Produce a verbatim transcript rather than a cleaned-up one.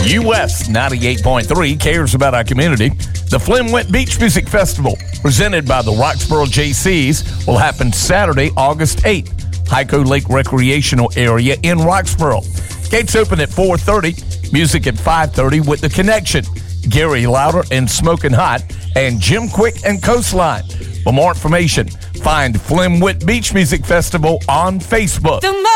U S ninety-eight point three cares about our community. The Flimwit Beach Music Festival, presented by the Roxboro J Cs, will happen Saturday, August eighth. Hyco Lake Recreational Area in Roxboro. Gates open at four thirty. Music at five thirty with The Connection, Gary Louder and Smoking Hot, and Jim Quick and Coastline. For more information, find Flimwit Beach Music Festival on Facebook.